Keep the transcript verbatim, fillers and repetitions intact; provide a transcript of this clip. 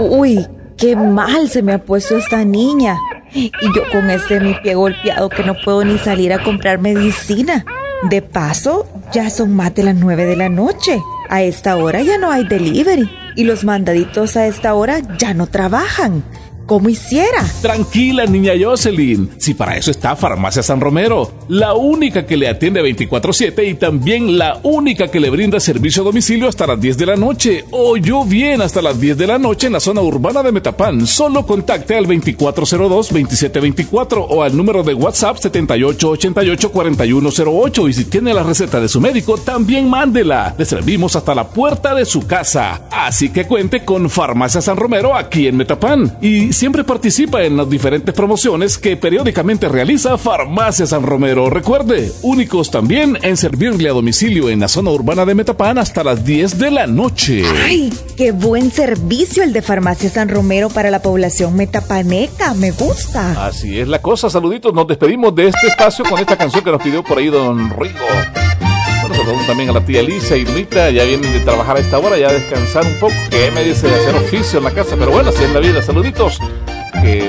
Uy, qué mal se me ha puesto esta niña. Y yo con este mi pie golpeado que no puedo ni salir a comprar medicina. De paso, ya son más de las nueve de la noche. A esta hora ya no hay delivery. Y los mandaditos a esta hora ya no trabajan. ¿Cómo hiciera? Tranquila, niña Jocelyn. Si para eso está Farmacia San Romero, la única que le atiende veinticuatro siete y también la única que le brinda servicio a domicilio hasta las diez de la noche. Oyó bien, hasta las diez de la noche en la zona urbana de Metapán. Solo contacte al veinticuatro cero dos, veintisiete veinticuatro o al número de WhatsApp setenta y ocho ochenta y ocho, cuarenta y uno cero ocho. Y si tiene la receta de su médico, también mándela. Le servimos hasta la puerta de su casa. Así que cuente con Farmacia San Romero aquí en Metapán. Y siempre participa en las diferentes promociones que periódicamente realiza Farmacia San Romero. Recuerde, únicos también en servirle a domicilio en la zona urbana de Metapán hasta las diez de la noche. ¡Ay, qué buen servicio el de Farmacia San Romero para la población metapaneca! Me gusta. Así es la cosa. Saluditos, nos despedimos de este espacio con esta canción que nos pidió por ahí don Rigo. Bueno, saludamos también a la tía Lisa y Rita, ya vienen de trabajar a esta hora, ya a descansar un poco, que me dice de hacer oficio en la casa, pero bueno, así es la vida. Saluditos. Que